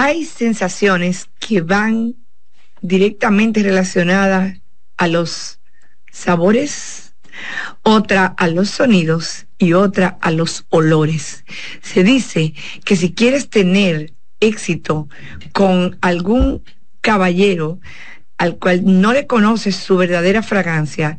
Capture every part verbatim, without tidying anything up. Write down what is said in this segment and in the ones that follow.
Hay sensaciones que van directamente relacionadas a los sabores, otra a los sonidos y otra a los olores. Se dice que si quieres tener éxito con algún caballero al cual no le conoces su verdadera fragancia,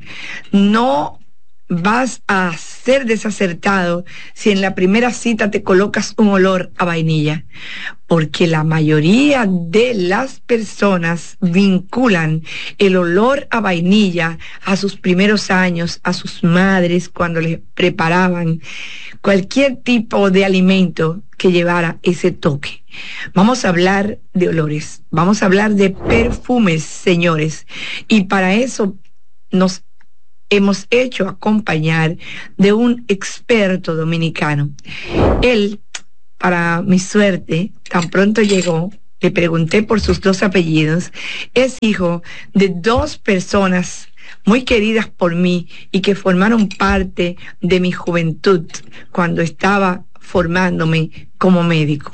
no vas a ser desacertado si en la primera cita te colocas un olor a vainilla, porque la mayoría de las personas vinculan el olor a vainilla a sus primeros años, a sus madres cuando les preparaban cualquier tipo de alimento que llevara ese toque. Vamos a hablar de olores, vamos a hablar de perfumes, señores, y para eso nos hemos hecho acompañar de un experto dominicano. Él, para mi suerte, tan pronto llegó, le pregunté por sus dos apellidos, es hijo de dos personas muy queridas por mí y que formaron parte de mi juventud cuando estaba formándome como médico.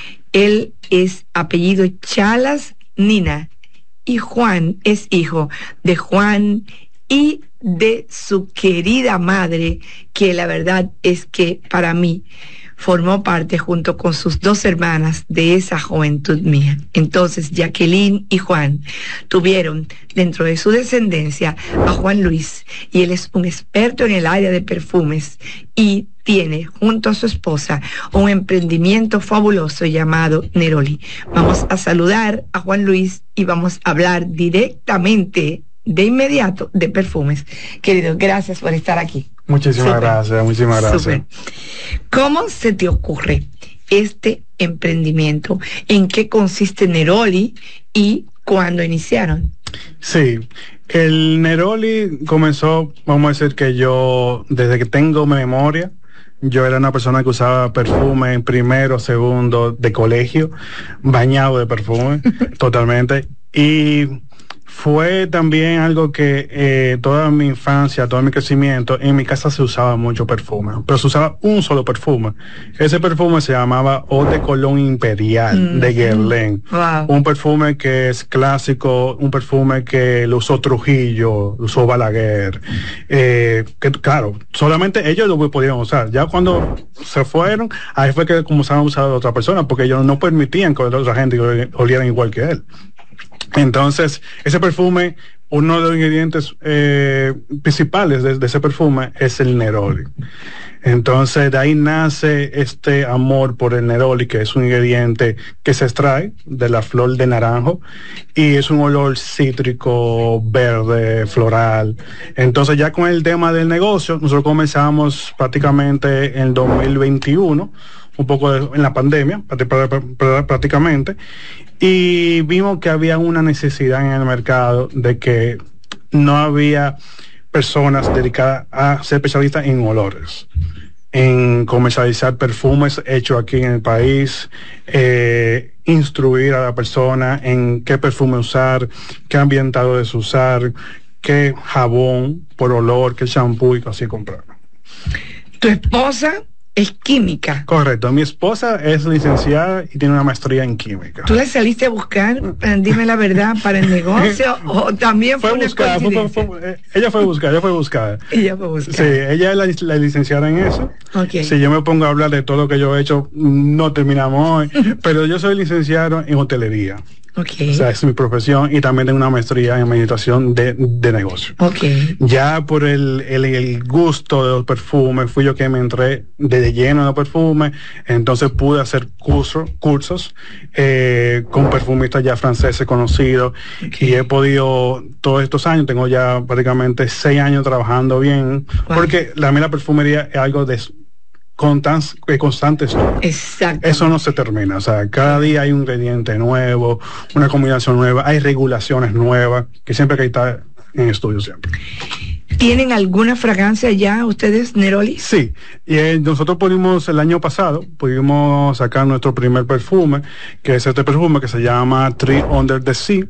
Él es apellido Chalas Nina y Juan es hijo de Juan y de su querida madre, que la verdad es que para mí formó parte junto con sus dos hermanas de esa juventud mía. Entonces Jacqueline y Juan tuvieron dentro de su descendencia a Juan Luis, y él es un experto en el área de perfumes y tiene junto a su esposa un emprendimiento fabuloso llamado Neroli. Vamos a saludar a Juan Luis y vamos a hablar directamente de inmediato de perfumes. Querido, gracias por estar aquí. Muchísimas Super. gracias, muchísimas gracias. Super. ¿Cómo se te ocurre este emprendimiento? ¿En qué consiste Neroli y cuándo iniciaron? Sí, el Neroli comenzó, vamos a decir que yo, desde que tengo memoria, yo era una persona que usaba perfume en primero, segundo de colegio, bañado de perfume, totalmente. Y fue también algo que eh, toda mi infancia, todo mi crecimiento, en mi casa se usaba mucho perfume, pero se usaba un solo perfume. Ese perfume se llamaba Eau de Cologne Imperial mm. de Guerlain. Wow. Un perfume que es clásico, un perfume que lo usó Trujillo, lo usó Balaguer. Eh, que claro, solamente ellos lo podían usar. Ya cuando se fueron, ahí fue que comenzaron a usar a otra persona, porque ellos no permitían que otra gente olieran igual que él. Entonces, ese perfume, uno de los ingredientes eh, principales de, de ese perfume es el Neroli. Entonces, de ahí nace este amor por el Neroli, que es un ingrediente que se extrae de la flor de naranjo y es un olor cítrico, verde, floral. Entonces, ya con el tema del negocio, nosotros comenzamos prácticamente en el dos mil veintiuno, un poco de, en la pandemia, prácticamente, y vimos que había una necesidad en el mercado de que no había personas dedicadas a ser especialistas en olores, en comercializar perfumes hechos aquí en el país, eh, instruir a la persona en qué perfume usar, qué ambientadores usar, qué jabón por olor, qué shampoo y así comprar. ¿Tu esposa es química? Correcto, mi esposa es licenciada y tiene una maestría en química. ¿Tú la saliste a buscar, dime la verdad, para el negocio o también fue, fue buscada? Fue, fue, fue, ella fue buscada, ella fue buscada. Ella fue buscada. Sí, ella es la, la licenciada en eso. Okay. Si yo me pongo a hablar de todo lo que yo he hecho, no terminamos hoy, pero yo soy licenciado en hotelería. Okay. O sea, es mi profesión y también tengo una maestría en administración de, de negocio. Okay. Ya por el, el, el gusto de los perfumes, fui yo que me entré de lleno en los perfumes, entonces pude hacer cursos, cursos eh, con perfumistas ya franceses conocidos. Okay. Y he podido, todos estos años, tengo ya prácticamente seis años trabajando bien, wow. Porque la mí la perfumería es algo de Constante, constante Exacto. Eso no se termina, o sea, cada día hay un ingrediente nuevo, una combinación nueva, hay regulaciones nuevas, que siempre hay que estar en estudio siempre. ¿Tienen alguna fragancia ya ustedes, Neroli? Sí, y eh, nosotros pudimos el año pasado, pudimos sacar nuestro primer perfume, que es este perfume que se llama Tree Under the Sea.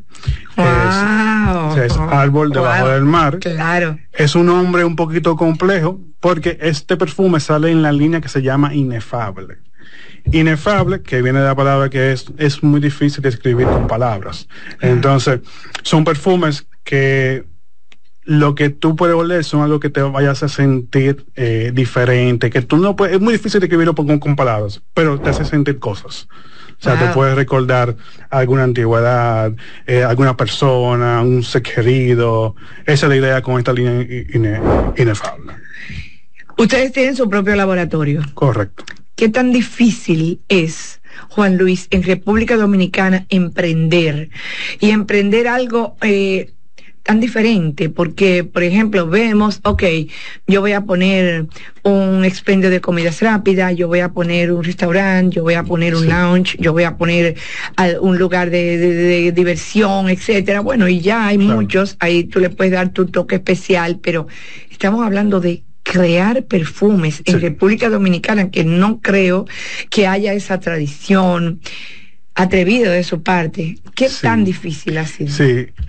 Wow. Es, es árbol debajo wow. del mar. Claro. Es un nombre un poquito complejo, porque este perfume sale en la línea que se llama Inefable. Inefable, que viene de la palabra que es, es muy difícil de escribir con palabras. Entonces, son perfumes que lo que tú puedes oler son algo que te vayas a sentir eh, diferente, que tú no puedes, es muy difícil de escribirlo con, con palabras, pero te hace sentir cosas. O sea, wow. Te puedes recordar alguna antigüedad, eh, alguna persona, un ser querido. Esa es la idea con esta línea ine, inefable. Ustedes tienen su propio laboratorio. Correcto. ¿Qué tan difícil es, Juan Luis, en República Dominicana emprender? Y emprender algo eh, tan diferente, porque, por ejemplo, vemos, ok, yo voy a poner un expendio de comidas rápidas, yo voy a poner un restaurante, yo voy a poner un sí. lounge, yo voy a poner un lugar de, de, de diversión, etcétera. Bueno, y ya hay claro. muchos, ahí tú le puedes dar tu toque especial, pero estamos hablando de crear perfumes en sí. República Dominicana, que no creo que haya esa tradición atrevida de su parte. ¿Qué sí. tan difícil ha sido? Sí.